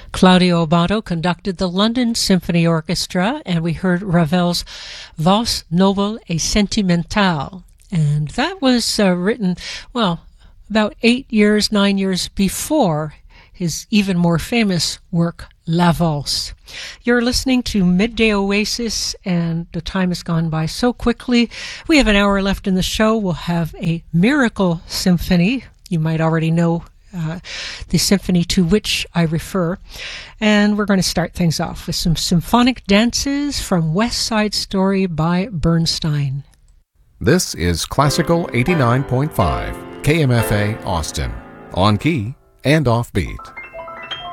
Claudio Abbado conducted the London Symphony Orchestra, and we heard Ravel's Valse Noble et Sentimentale. And that was written, well, about 9 years before his even more famous work, La Valse. You're listening to Midday Oasis, and the time has gone by so quickly. We have an hour left in the show. We'll have a miracle symphony. You might already know the symphony to which I refer. And we're going to start things off with some symphonic dances from West Side Story by Bernstein. This is Classical 89.5, KMFA Austin, on key and offbeat.